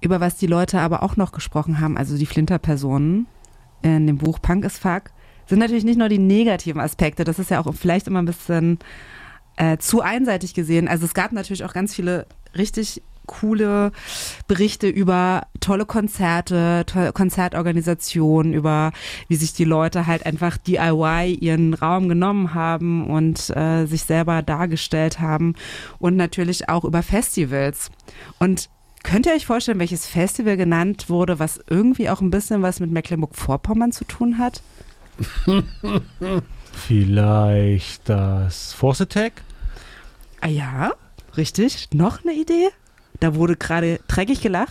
über was die Leute aber auch noch gesprochen haben, also die Flinter-Personen in dem Buch Punk is Fuck, sind natürlich nicht nur die negativen Aspekte, das ist ja auch vielleicht immer ein bisschen zu einseitig gesehen. Also es gab natürlich auch ganz viele richtig coole Berichte über tolle Konzerte, tolle Konzertorganisationen, über wie sich die Leute halt einfach DIY ihren Raum genommen haben und sich selber dargestellt haben und natürlich auch über Festivals. Und könnt ihr euch vorstellen, welches Festival genannt wurde, was irgendwie auch ein bisschen was mit Mecklenburg-Vorpommern zu tun hat? Vielleicht das Force Attack? Ah ja, richtig. Noch eine Idee? Da wurde gerade dreckig gelacht.